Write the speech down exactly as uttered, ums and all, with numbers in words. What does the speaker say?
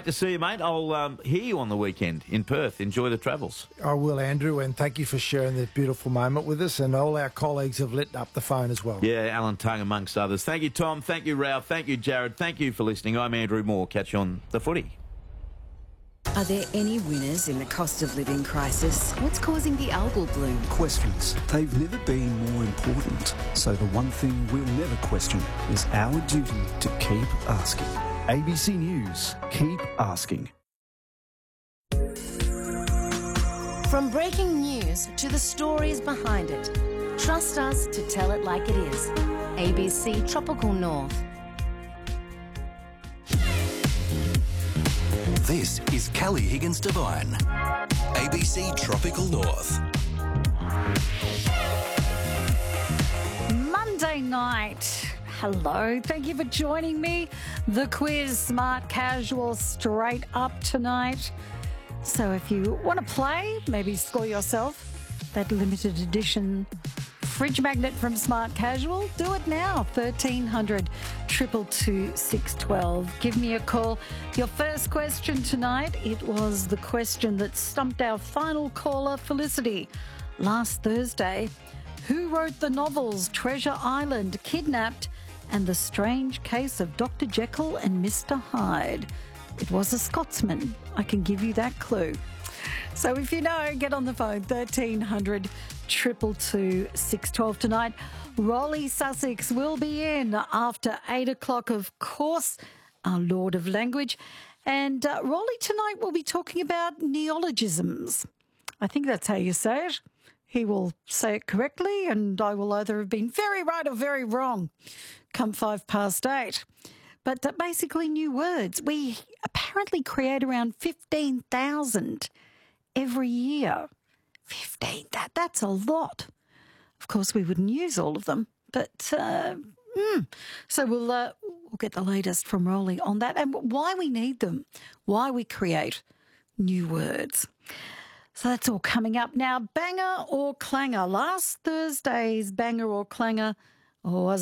To see you, mate. I'll um, hear you on the weekend in Perth. Enjoy the travels. I will, Andrew, and thank you for sharing that beautiful moment with us, and all our colleagues have lit up the phone as well. Yeah, Alan Tung amongst others. Thank you, Tom. Thank you, Ralph. Thank you, Jared. Thank you for listening. I'm Andrew Moore. Catch you on the footy. Are there any winners in the cost of living crisis? What's causing the algal bloom? Questions. They've never been more important. So the one thing we'll never question is our duty to keep asking. A B C News. Keep asking. From breaking news to the stories behind it, trust us to tell it like it is. A B C Tropical North. This is Kelly Higgins Devine, A B C Tropical North. Monday night. Hello, thank you for joining me. The quiz, Smart Casual, straight up tonight. So if you want to play, maybe score yourself that limited edition fridge magnet from Smart Casual, do it now. thirteen hundred, two two two, six one two. Give me a call. Your first question tonight, it was the question that stumped our final caller, Felicity, last Thursday. Who wrote the novels Treasure Island, Kidnapped, and The Strange Case of Doctor Jekyll and Mister Hyde? It was a Scotsman. I can give you that clue. So if you know, get on the phone, thirteen hundred, two two two, six one two tonight. Rolly Sussex will be in after eight o'clock, of course, our Lord of Language. And uh, Rolly tonight will be talking about neologisms. I think that's how you say it. He will say it correctly, and I will either have been very right or very wrong come five past eight. But uh, basically new words. We apparently create around fifteen thousand every year. fifteen, that, that's a lot. Of course, we wouldn't use all of them, but uh, mm. so we'll uh, we'll get the latest from Rolly on that and why we need them, why we create new words. So that's all coming up now. Banger or clanger? Last Thursday's banger or clanger, or was